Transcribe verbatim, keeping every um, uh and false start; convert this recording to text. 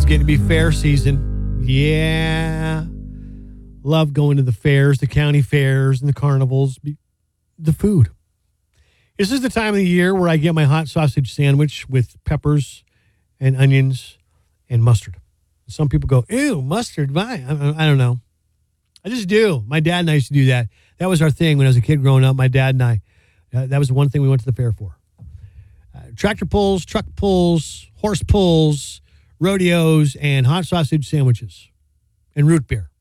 getting to be fair season. Yeah. Love going to the fairs, the county fairs, and the carnivals. The food. This is the time of the year where I get my hot sausage sandwich with peppers and onions and mustard. Some people go, ew, mustard, why? I, I don't know. I just do. My dad and I used to do that. That was our thing when I was a kid growing up. My dad and I, uh, that was the one thing we went to the fair for. Uh, tractor pulls, truck pulls, horse pulls, rodeos, and hot sausage sandwiches and root beer.